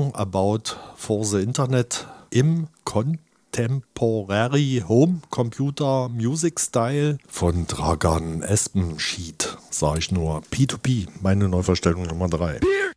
Song about for the Internet im Contemporary Home Computer Music Style von Dragan Espenschied. Sag ich nur. P2P, meine Neuverstellung Nummer 3.